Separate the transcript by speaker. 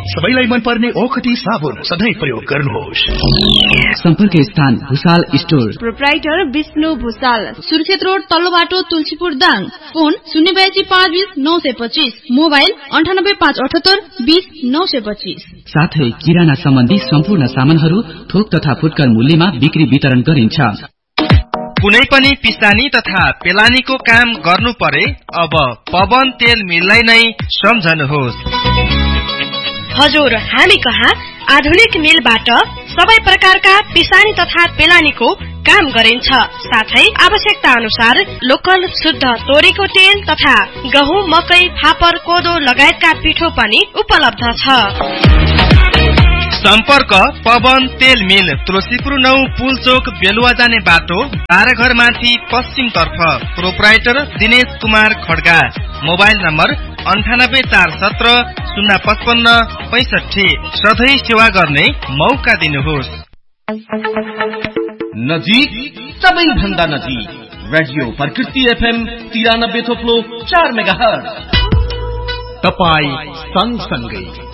Speaker 1: सबैलाई मनपर्ने ओखती साबुन सधैँ प्रयोग गर्नुहोस्।
Speaker 2: सम्पर्क स्थान Bhusal store,
Speaker 3: proprietor Vishnu Bhusal, Surkhet road तल्लो बाटो तुलसीपुर दाङ। Phone 082520925, mobile 9858820925।
Speaker 2: साथै किराना सम्बन्धी सम्पूर्ण सामानहरू थोक तथा फुटकर मूल्यमा बिक्री वितरण गरिन्छ।
Speaker 4: कुनै पनि पिसानी तथा पेलानीको काम गर्नु परे अब पवन तेल मिललाई नै सम्झनुहोस्।
Speaker 5: हजुर, हामी कहाँ आधुनिक मिलबाट सबै प्रकारका पिसानी तथा पेलानीको काम गरिन्छ। साथै आवश्यकता अनुसार लोकल शुद्ध तोरीको तेल तथा गहुँ, मकै, फापर, कोदो लगायतका पिठो पनि उपलब्ध छ।
Speaker 4: सम्पर्क पवन तेल मिल, तुलसीपुर 9 पुल चोक, बेलुवा जाने बाटो, 12 घर माथि पश्चिम तर्फ। Proprietor Dinesh Kumar Kharga. Mobile number 9841705565। सधैँ सेवा गर्ने मौका दिनुहोस्।
Speaker 6: नजिक, सबैभन्दा नजिक, रेडियो प्रकृति FM 93.4 मेगाहर्ज।
Speaker 1: तपाई सँगसँगै